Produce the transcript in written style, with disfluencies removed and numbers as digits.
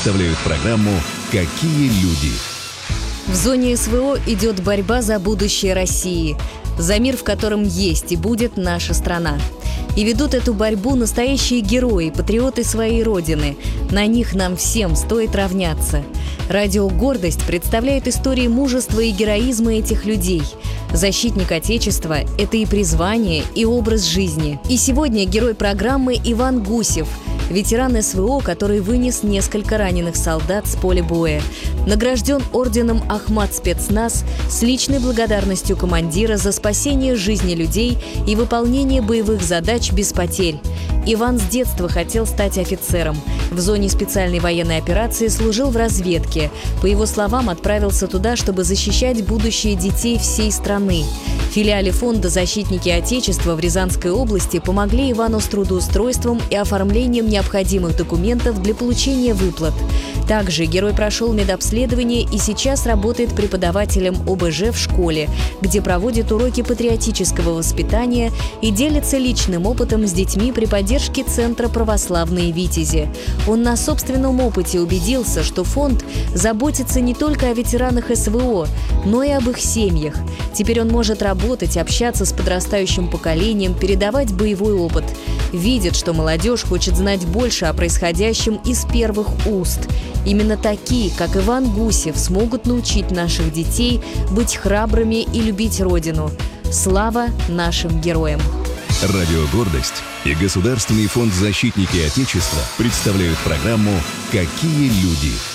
представляют программу «Какие люди?». В зоне СВО идет борьба за будущее России, за мир, в котором есть и будет наша страна. И ведут эту борьбу настоящие герои, патриоты своей родины. На них нам всем стоит равняться. Радио «Гордость» представляет истории мужества и героизма этих людей. Защитник Отечества – это и призвание, и образ жизни. И сегодня герой программы Иван Гусев, ветеран СВО, который вынес несколько раненых солдат с поля боя. Награжден орденом Ахмат Спецназ с личной благодарностью командира за спасение жизни людей и выполнение боевых задач без потерь. Иван с детства хотел стать офицером. В зоне специальной военной операции служил в разведке. По его словам, отправился туда, чтобы защищать будущее детей всей страны. В филиале фонда «Защитники Отечества» в Рязанской области помогли Ивану с трудоустройством и оформлением необходимых документов для получения выплат. Также герой прошел медобследование и сейчас работает преподавателем ОБЖ в школе, где проводит уроки патриотического воспитания и делится личным опытом с детьми при поддержке Центра «Православные Витязи». Он на собственном опыте убедился, что фонд заботится не только о ветеранах СВО, но и об их семьях. Теперь он может работать, общаться с подрастающим поколением, передавать боевой опыт. Видит, что молодежь хочет знать больше о происходящем из первых уст. Именно такие, как Иван Гусев, смогут научить наших детей быть храбрыми и любить Родину. Слава нашим героям! Радио «Гордость» и Государственный фонд «Защитники Отечества» представляют программу «Какие люди?».